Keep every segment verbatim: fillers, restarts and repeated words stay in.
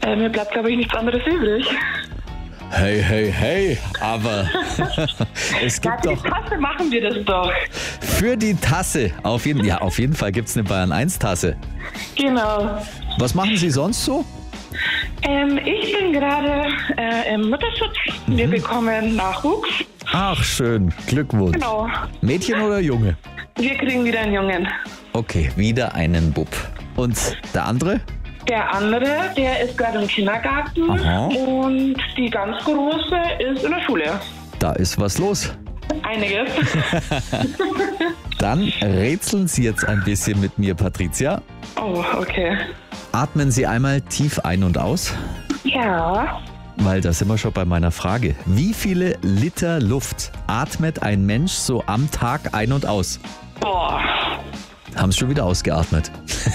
Äh, mir bleibt, glaube ich, nichts anderes übrig. Hey, hey, hey, aber es Ja, gibt für doch die Tasse machen wir das doch. für die Tasse, auf jeden, ja, auf jeden Fall gibt es eine Bayern eins Tasse. Genau. Was machen Sie sonst so? Ähm, ich bin gerade äh, im Mutterschutz. Wir bekommen Nachwuchs. Ach, schön, Glückwunsch. Genau. Mädchen oder Junge? Wir kriegen wieder einen Jungen. Okay, wieder einen Bub. Und der andere? Der andere, der ist gerade im Kindergarten. Aha. Und die ganz Große ist in der Schule. Da ist was los. Einiges. Dann rätseln Sie jetzt ein bisschen mit mir, Patricia. Oh, okay. Atmen Sie einmal tief ein und aus, Ja. weil da sind wir schon bei meiner Frage. Wie viele Liter Luft atmet ein Mensch so am Tag ein und aus? Boah. Haben Sie schon wieder ausgeatmet?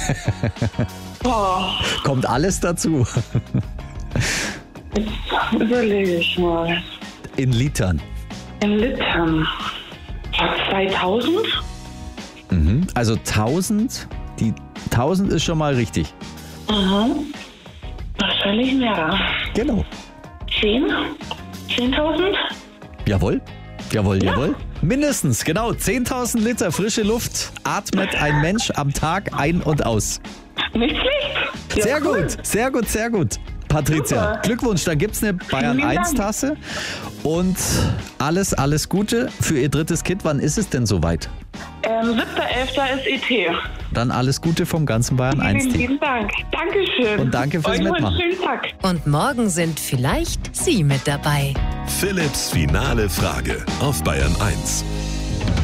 Boah. Kommt alles dazu. Jetzt überlege ich mal. In Litern. In Litern. zweitausend? Mhm. Also tausend, die tausend ist schon mal richtig. Mhm. Wahrscheinlich mehr. Genau. Zehn? Zehntausend? Jawohl, jawohl, jawohl. Mindestens, genau, zehntausend Liter frische Luft atmet ein Mensch am Tag ein und aus. Nicht schlecht. Ja, Sehr cool. gut, sehr gut, sehr gut. Patricia, Super. Glückwunsch, dann gibt's eine Bayern Vielen Dank. eins Tasse und alles, alles Gute für Ihr drittes Kind. Wann ist es denn soweit? Ähm, siebter elfter ist E T. Dann alles Gute vom ganzen Bayern eins Vielen Team. lieben Dank. Dankeschön. Und danke fürs Euch noch Mitmachen. einen schönen Tag. Und morgen sind vielleicht Sie mit dabei. Philipps finale Frage auf Bayern eins.